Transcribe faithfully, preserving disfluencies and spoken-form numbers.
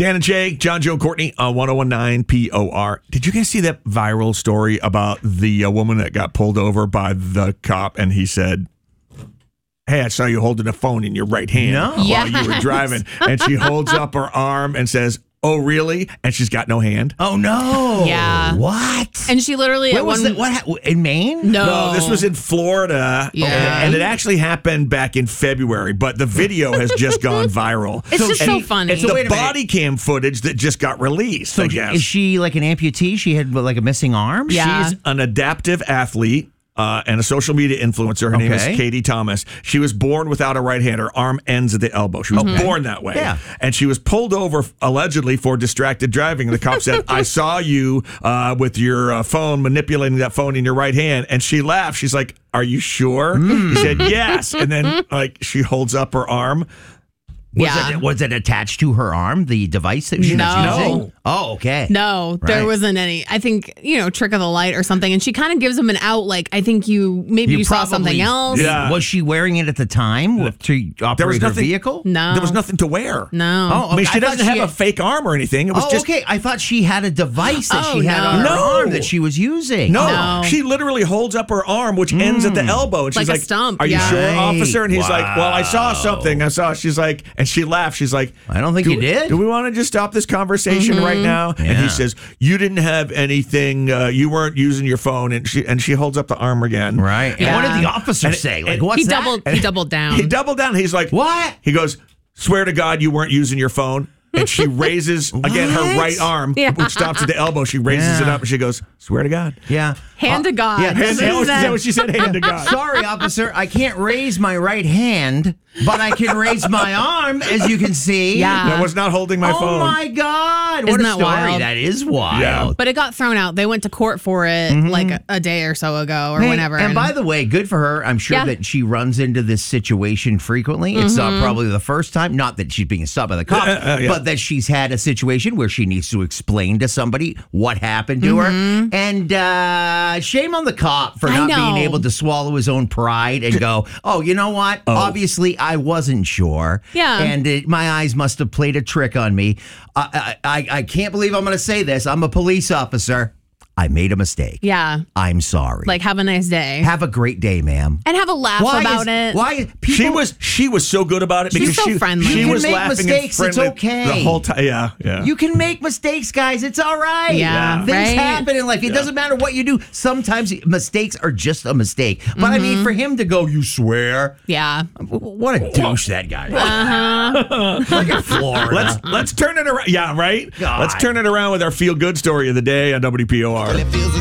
Dan and Jay, John, Joe, Courtney on one oh one nine P O R. Did you guys see that viral story about the uh, woman that got pulled over by the cop and he said, hey, I saw you holding a phone in your right hand No. while Yes. you were driving. And she holds up her arm and says, oh, really? And she's got no hand. Oh, no. Yeah. What? And she literally Where at was one that? What, ha- in Maine? No. No, this was in Florida. Yeah. And it actually happened back in February, but the video has just gone viral. It's just so and funny. It's So wait the a minute. body cam footage that just got released, So I guess. is she like an amputee? She had like a missing arm? Yeah. She's an adaptive athlete. Uh, and a social media influencer. Her name Okay. is Katie Thomas. She was born without a right hand. Her arm ends at the elbow. She was born that way. Yeah. And she was pulled over allegedly for distracted driving. The cop said, I saw you uh, with your uh, phone, manipulating that phone in your right hand. And she laughed. She's like, are you sure? He said, yes. And then like she holds up her arm. Was, Yeah. it, was it attached to her arm, the device that she No. was using? No. Oh, okay. No, there Right. wasn't any. I think, you know, trick of the light or something. And she kind of gives him an out, like, I think you, maybe you, saw probably- something else. Yeah. Was she wearing it at the time with, to operate There was her nothing- vehicle? No. There was nothing to wear. No. Oh, I mean, okay. she I thought doesn't have she a had- fake arm or anything. It was Oh, just okay. I thought she had a device that Oh, she had no. on her No. arm that she was using. No, No. she literally holds up her arm, which ends at the elbow, and she's Like a like, stump, "Are you yeah. sure, Right. officer?" And he's like, "Well, I saw Wow. something. I saw." She's like, and she laughed. She's like, I don't think do, you did. Do we want to just stop this conversation right now?" And Yeah. he says, "You didn't have anything. Uh, you weren't using your phone." And she and she holds up the arm again. Right. And Yeah. what did the officer And- say? and Like, what's he that? doubled, he doubled down. He doubled down. He's like, What? He goes, "Swear to God, you weren't using your phone." And she raises again her What? right arm, Yeah. which stops at the elbow. She raises it Yeah. up and she goes, "Swear to God." Yeah. Hand to God. yeah, Hand, This is is that that- what she said? Hand to God. Sorry, officer. I can't raise my right hand, but I can raise my arm, as you can see. Yeah. I was not holding my oh phone. my God. What Isn't a that story. wild? That is wild. Yeah. But it got thrown out. They went to court for it like a, a day or so ago or Hey, whenever. And by the way, good for her. I'm sure Yeah. that she runs into this situation frequently. It's not probably the first time. Not that she's being stopped by the cops, Uh, uh, yeah. but that she's had a situation where she needs to explain to somebody what happened to her. And uh, shame on the cop for I not know. being able to swallow his own pride and go, oh, you know what? Obviously, I wasn't sure. Yeah. And it, my eyes must have played a trick on me. I, I, I, I can't believe I'm going to say this. I'm a police officer. I made a mistake. yeah. I'm sorry. Like, have a nice day. Have a great day, ma'am. and have a laugh Why about is, it. Why people, She was she was so good about it She's because so she, friendly. she You can was make laughing mistakes, and it's friendly okay. the whole time. Yeah, yeah. You can make mistakes, guys. It's all right. Yeah, Things right? happen in life. It doesn't matter what you do. Sometimes mistakes are just a mistake. But I mean, for him to go, you swear? Yeah. What a douche that guy is. Uh-huh. Look at Florida. let's let's turn it around. Yeah, right. God. Let's turn it around with our feel good story of the day on W P O R.